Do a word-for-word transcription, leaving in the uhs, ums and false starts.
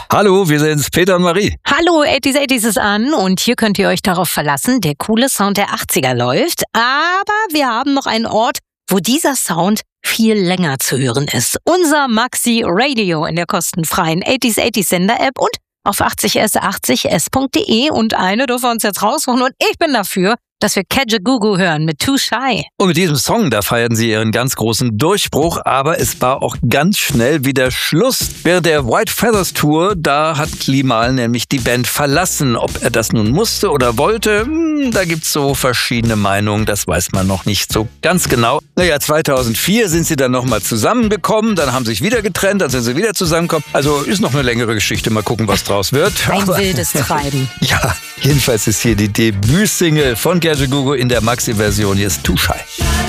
Hallo, wir sind's, Peter und Marie. Hallo, achtziger achtziger ist an und hier könnt ihr euch darauf verlassen, der coole Sound der achtziger läuft. Aber wir haben noch einen Ort, wo dieser Sound viel länger zu hören ist. Unser Maxi Radio in der kostenfreien achtziger achtziger Sender-App und auf achtzig s achtzig s punkt de. Und eine dürfen wir uns jetzt raussuchen und ich bin dafür, dass wir Kajagoogoo hören mit Too Shy. Und mit diesem Song, da feierten sie ihren ganz großen Durchbruch, aber es war auch ganz schnell wieder Schluss. Während der White Feathers Tour, da hat Limahl nämlich die Band verlassen. Ob er das nun musste oder wollte, hm, da gibt's so verschiedene Meinungen, das weiß man noch nicht so ganz genau. Naja, zweitausendvier sind sie dann nochmal zusammengekommen, dann haben sie sich wieder getrennt, dann sind sie wieder zusammengekommen. Also ist noch eine längere Geschichte, mal gucken, was draus wird. Ein aber, wildes Treiben. Ja, jedenfalls ist hier die Debütsingle von Kajagoogoo in der Maxi-Version. Hier ist Too Shy.